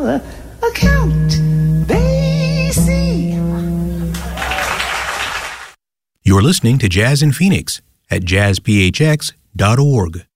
account they see. You're listening to Jazz in Phoenix at jazzphx.org.